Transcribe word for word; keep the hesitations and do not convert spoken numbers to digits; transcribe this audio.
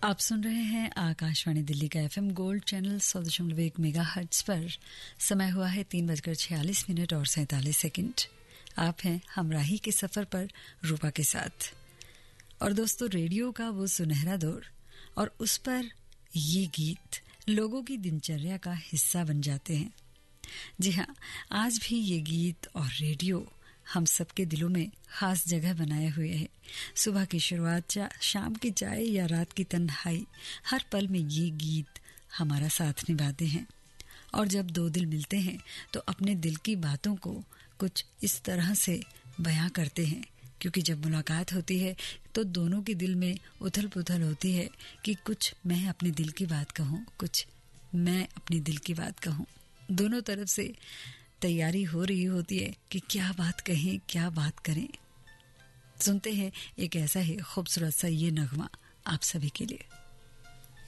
आप सुन रहे हैं आकाशवाणी दिल्ली का एफएम गोल्ड चैनल सौ दशमलव एक मेगा हर्ट्ज पर। समय हुआ है तीन बजकर छियालीस मिनट और सैंतालीस सेकंड। आप हैं हमराही के सफर पर रूपा के साथ। और दोस्तों, रेडियो का वो सुनहरा दौर और उस पर ये गीत लोगों की दिनचर्या का हिस्सा बन जाते हैं। जी हाँ, आज भी ये गीत और रेडियो हम सबके दिलों में खास जगह बनाए हुए है। सुबह की शुरुआत, शाम की चाय या रात की तन्हाई, हर पल में ये गीत हमारा साथ निभाते हैं। और जब दो दिल मिलते हैं तो अपने दिल की बातों को कुछ इस तरह से बयां करते हैं, क्योंकि जब मुलाकात होती है तो दोनों के दिल में उथल पुथल होती है कि कुछ मैं अपने दिल की बात कहूँ, कुछ मैं अपने दिल की बात कहूँ। दोनों तरफ से तैयारी हो रही होती है कि क्या बात कहें, क्या बात करें। सुनते हैं एक ऐसा ही खूबसूरत सा ये नगमा आप सभी के लिए।